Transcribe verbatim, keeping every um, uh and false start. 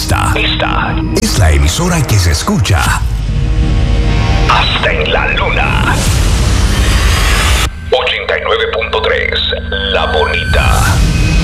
Esta, esta es la emisora que se escucha hasta en la luna. ochenta y nueve punto tres, La Bonita.